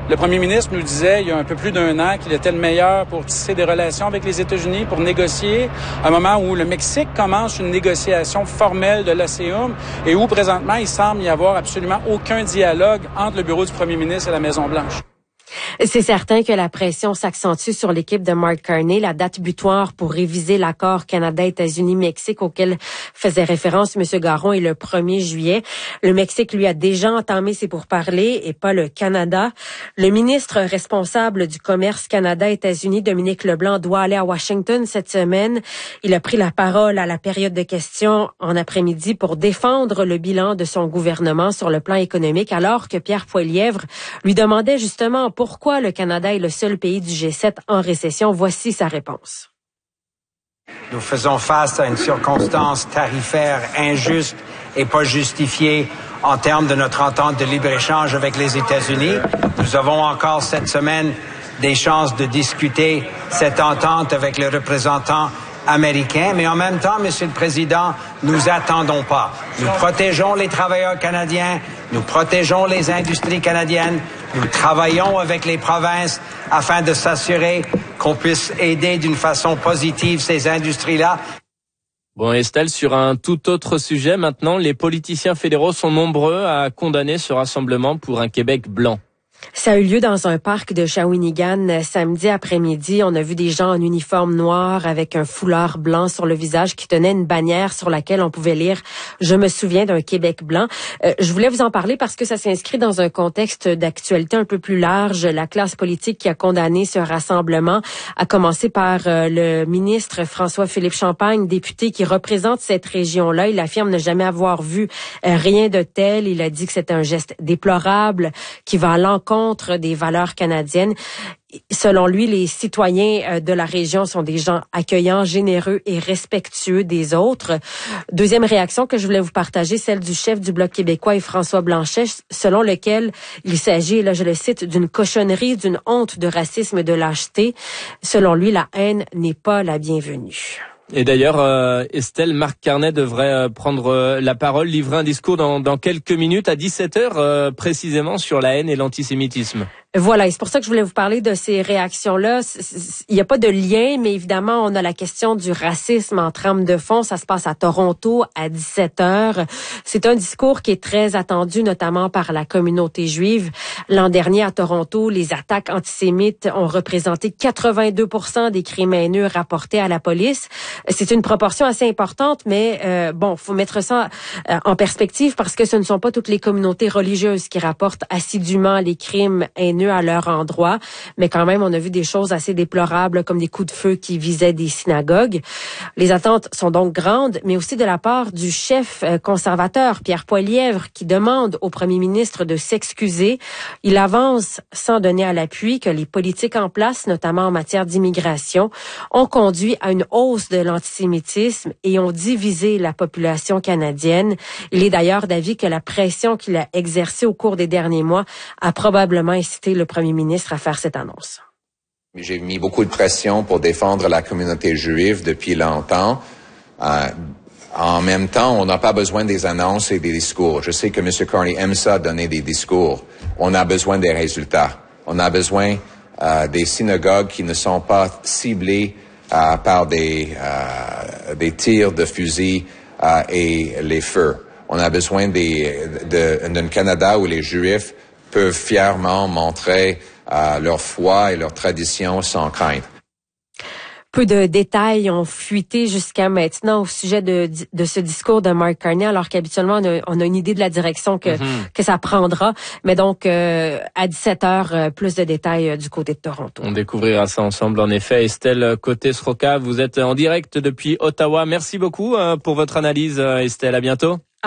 Le premier ministre nous disait il y a un peu plus d'un an qu'il était le meilleur pour tisser des relations avec les États-Unis, pour négocier, à un moment où le Mexique commence une négociation formelle de l'ASEAN et où présentement il semble y avoir absolument aucun dialogue entre le bureau du premier ministre et la Maison-Blanche. C'est certain que la pression s'accentue sur l'équipe de Mark Carney. La date butoir pour réviser l'accord Canada-États-Unis-Mexique auquel faisait référence M. Garon est le 1er juillet. Le Mexique, lui, a déjà entamé ses pourparlers et pas le Canada. Le ministre responsable du commerce Canada-États-Unis, Dominique Leblanc, doit aller à Washington cette semaine. Il a pris la parole à la période de questions en après-midi pour défendre le bilan de son gouvernement sur le plan économique, alors que Pierre Poilievre lui demandait justement pourquoi le Canada est le seul pays du G7 en récession. Voici sa réponse. Nous faisons face à une circonstance tarifaire injuste et pas justifiée en termes de notre entente de libre-échange avec les États-Unis. Nous avons encore cette semaine des chances de discuter cette entente avec les représentants américains, mais en même temps, Monsieur le Président, nous attendons pas. Nous protégeons les travailleurs canadiens, nous protégeons les industries canadiennes, nous travaillons avec les provinces afin de s'assurer qu'on puisse aider d'une façon positive ces industries-là. Bon, Estelle, sur un tout autre sujet, maintenant, les politiciens fédéraux sont nombreux à condamner ce rassemblement pour un Québec blanc. Ça a eu lieu dans un parc de Shawinigan samedi après-midi. On a vu des gens en uniforme noir avec un foulard blanc sur le visage qui tenaient une bannière sur laquelle on pouvait lire « Je me souviens d'un Québec blanc ». Je voulais vous en parler parce que ça s'inscrit dans un contexte d'actualité un peu plus large. La classe politique qui a condamné ce rassemblement a commencé par le ministre François-Philippe Champagne, député qui représente cette région-là. Il affirme ne jamais avoir vu rien de tel. Il a dit que c'était un geste déplorable qui va à l'encontre des valeurs canadiennes. Selon lui, les citoyens de la région sont des gens accueillants, généreux et respectueux des autres. Deuxième réaction que je voulais vous partager, celle du chef du Bloc québécois, François Blanchet, selon lequel il s'agit, là je le cite, d'une cochonnerie, d'une honte de racisme et de lâcheté. Selon lui, la haine n'est pas la bienvenue. Et d'ailleurs, Estelle, Mark Carney devrait prendre la parole, livrer un discours dans quelques minutes à 17h précisément sur la haine et l'antisémitisme. Voilà, et c'est pour ça que je voulais vous parler de ces réactions-là. Il n'y a pas de lien, mais évidemment, on a la question du racisme en trame de fond. Ça se passe à Toronto à 17h. C'est un discours qui est très attendu, notamment par la communauté juive. L'an dernier, à Toronto, les attaques antisémites ont représenté 82% des crimes haineux rapportés à la police. C'est une proportion assez importante, mais faut mettre ça en perspective parce que ce ne sont pas toutes les communautés religieuses qui rapportent assidûment les crimes haineux à leur endroit, mais quand même, on a vu des choses assez déplorables comme des coups de feu qui visaient des synagogues. Les attentes sont donc grandes, mais aussi de la part du chef conservateur, Pierre Poilievre, qui demande au premier ministre de s'excuser. Il avance sans donner à l'appui que les politiques en place, notamment en matière d'immigration, ont conduit à une hausse de l'antisémitisme et ont divisé la population canadienne. Il est d'ailleurs d'avis que la pression qu'il a exercée au cours des derniers mois a probablement incité le premier ministre à faire cette annonce. J'ai mis beaucoup de pression pour défendre la communauté juive depuis longtemps. En même temps, on n'a pas besoin des annonces et des discours. Je sais que M. Carney aime ça, donner des discours. On a besoin des résultats. On a besoin des synagogues qui ne sont pas ciblées par des tirs de fusil et les feux. On a besoin d'un Canada où les Juifs peuvent fièrement montrer leur foi et leur tradition sans crainte. Peu de détails ont fuité jusqu'à maintenant au sujet de ce discours de Mark Carney, alors qu'habituellement, on a une idée de la direction que ça prendra. Mais donc, à 17h, plus de détails du côté de Toronto. On découvrira ça ensemble, en effet. Estelle Côté-Sroka, vous êtes en direct depuis Ottawa. Merci beaucoup pour votre analyse, Estelle. À bientôt.